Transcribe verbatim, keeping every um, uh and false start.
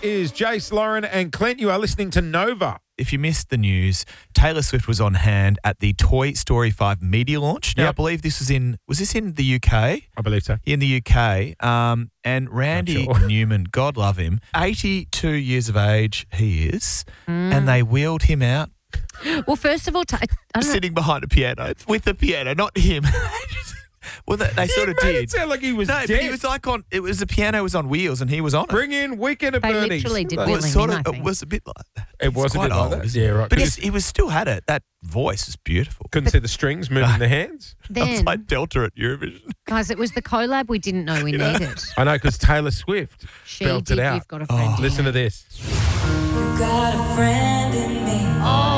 is Jace, Lauren and Clint. You are listening to Nova. If you missed the news, Taylor Swift was on hand at the Toy Story five media launch. Now, Yep. I believe this was in, was this in the U K? I believe so. In the U K. Um, and Randy Not sure. Newman, God love him, eighty-two years of age he is, and they wheeled him out Well, first of all, t- I don't know. sitting behind a piano, with the piano, not him. Well, they, they sort of Made did. it sound like he was No, dead. but he was like on, it was the piano was on wheels and he was on it. Bring in Weekend at They Bernie's. literally did It wheel was him sort in, of, I it think. was a bit like that. It was It's a bit quite like old, that. isn't Yeah, it? right. But Because- it's, it was still had it. That voice was beautiful. Couldn't see the strings moving the hands. It was Then, like Delta at Eurovision. guys, it was the collab we didn't know we needed. I know, because Taylor Swift She belted did. out. You've got a friend. Oh. in Listen me. to this. You got a friend in me. Oh,